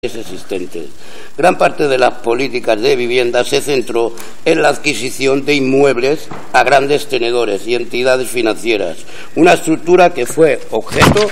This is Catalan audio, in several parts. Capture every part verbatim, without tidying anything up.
existentes. Gran parte de las políticas de vivienda se centró en la adquisición de inmuebles a grandes tenedores y entidades financieras, una estructura que fue objeto,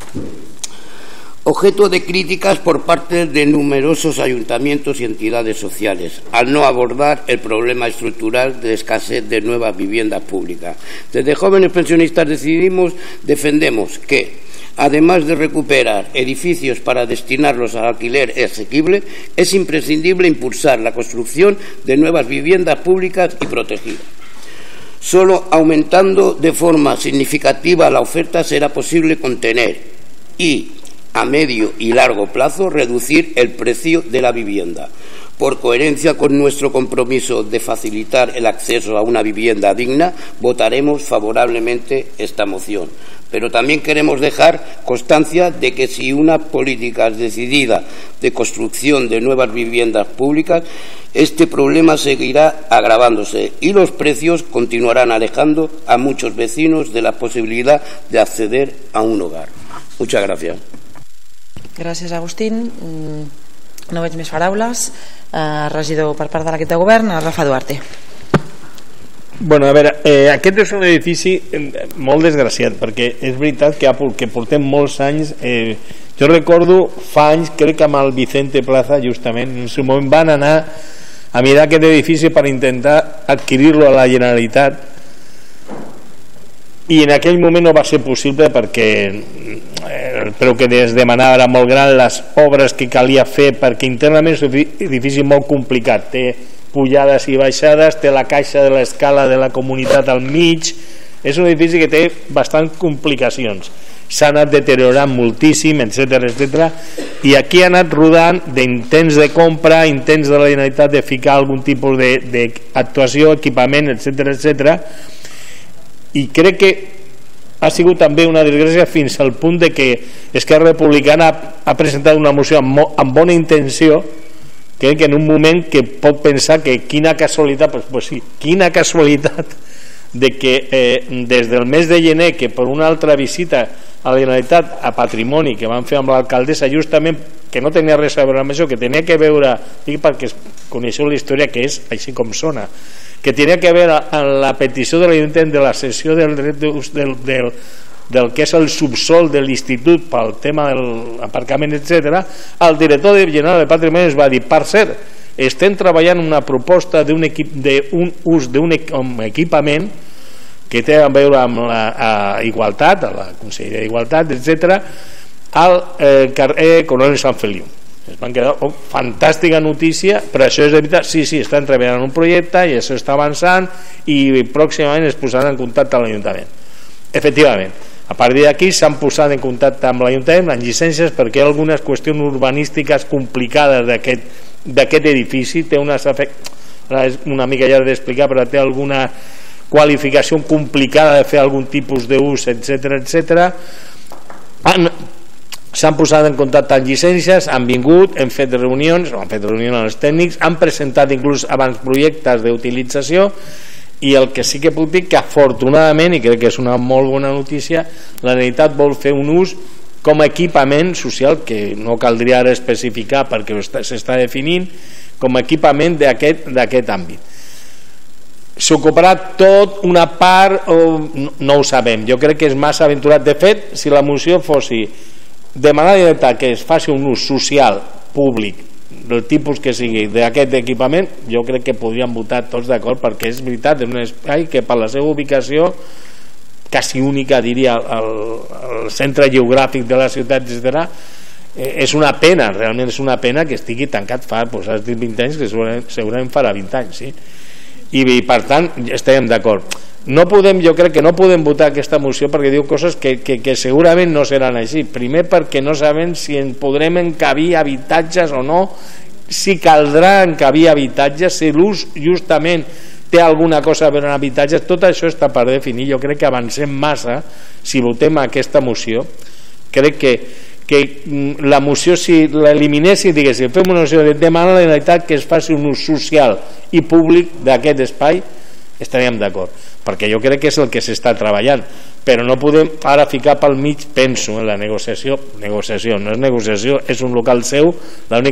objeto de críticas por parte de numerosos ayuntamientos y entidades sociales, al no abordar el problema estructural de escasez de nuevas viviendas públicas. Desde Jóvenes Pensionistas decidimos, defendemos que, además de recuperar edificios para destinarlos al alquiler asequible, es imprescindible impulsar la construcción de nuevas viviendas públicas y protegidas. Solo aumentando de forma significativa la oferta será posible contener y, a medio y largo plazo, reducir el precio de la vivienda. Por coherencia con nuestro compromiso de facilitar el acceso a una vivienda digna, votaremos favorablemente esta moción. Pero también queremos dejar constancia de que si una política es decidida de construcción de nuevas viviendas públicas, este problema seguirá agravándose y los precios continuarán alejando a muchos vecinos de la posibilidad de acceder a un hogar. Muchas gracias. Gràcies, Agustín. No veig més paraules. Uh, regidor per part de l'equip de govern, Rafa Duarte. Bueno, a veure, eh, aquest és un edifici molt desgraciat, perquè és veritat que, que portem molts anys. Eh, jo recordo fa anys, crec que amb el Vicente Plaza, justament, en su moment van anar a mirar aquest edifici per intentar adquirir-lo a la Generalitat, i en aquell moment no va ser possible perquè el preu que es demanava era molt gran, les obres que calia fer, perquè internament és un edifici molt complicat, té pujades i baixades, té la caixa de l'escala de la comunitat al mig, és un edifici que té bastants complicacions, s'ha anat deteriorant moltíssim, etcètera, etcètera, i aquí ha anat rodant d'intents de compra, intents de la Generalitat de ficar algun tipus d'actuació, equipament, etcètera, etcètera, i crec que ha sigut també una desgràcia fins al punt de que Esquerra Republicana ha presentat una moció amb, amb bona intenció, crec que en un moment que pot pensar que quina casualitat, pues, pues sí, quina casualitat de que eh, des del mes de gener, que per una altra visita a la Generalitat a Patrimoni que van fer amb l'alcaldessa, justament que no tenia res a veure amb això, que tenia que veure, dic perquè coneixeu la història que és així com sona, que tenia que veure amb la petició de l'Ajuntament de la cessió del dret d'ús del, del, del que és el subsol de l'institut pel tema de l'aparcament, etcètera, el director general de Patrimoni es va dir, per cert, estem treballant una proposta d'un equip, d'un ús d'un equipament que té a veure amb la a igualtat, a la Conselleria d'Igualtat, etcètera, al eh, carrer Coronel Sant Feliu. Es van quedar, oh, fantàstica notícia, però això és de veritat, sí, sí, estan treballant en un projecte i això està avançant i pròximament es posaran en contacte amb l'Ajuntament. Efectivament, a partir d'aquí s'han posat en contacte amb l'Ajuntament, amb llicències, perquè hi ha algunes qüestions urbanístiques complicades d'aquest edifici, té unes una mica llarg d'explicar, però té alguna qualificació complicada de fer algun tipus d'ús, etcètera, etcètera. Han s'han posat en contacte amb llicències, han vingut, han fet reunions, han fet reunions amb els tècnics, han presentat inclús abans projectes d'utilització, i el que sí que puc dir que afortunadament, i crec que és una molt bona notícia, la Generalitat vol fer un ús com a equipament social, que no caldria ara especificar perquè s'està definint, com a equipament d'aquest àmbit. S'ocuparà tot una part o no, no ho sabem, jo crec que és massa aventurat. De fet, si la moció fossi demanar a la Generalitat que es faci un ús social públic del tipus que sigui d'aquest equipament, jo crec que podríem votar tots d'acord, perquè és veritat, és un espai que per la seva ubicació quasi única, diria, al, al centre geogràfic de la ciutat, etcètera, és una pena, realment és una pena que estigui tancat fa, doncs has dit vint anys, que segurament farà vint anys, sí? I, i per tant estem d'acord. No podem, jo crec que no podem votar aquesta moció perquè diu coses que, que, que segurament no seran així. Primer perquè no sabem si en podrem encabir habitatges o no, si caldrà encabir habitatges, si l'ús justament té alguna cosa a veure amb habitatges. Tot això està per definir. Jo crec que avancem massa si votem aquesta moció. Crec que, que la moció, si l'eliminessin, diguéssim, fem una moció de demanar a la Generalitat que es faci un ús social i públic d'aquest espai, estaríem d'acord, perquè jo crec que és el que s'està treballant, però no podem ara ficar pel mig, penso, en la negociació negociació, no és negociació, és un local seu, l'única